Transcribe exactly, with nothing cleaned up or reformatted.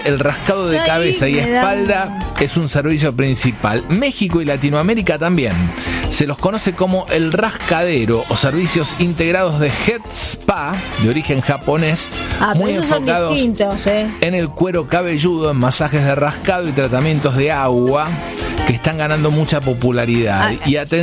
el rascado de Ay, cabeza y me da- espalda es un servicio principal. México y Latinoamérica también. Se los conoce como el rascadero o servicios integrados de Head Spa, de origen japonés, Ah, muy pero esos son enfocados distintos, ¿eh? en el cuero cabelludo, en masajes de rascado y tratamientos de agua, que están ganando mucha popularidad. Ah, Y atención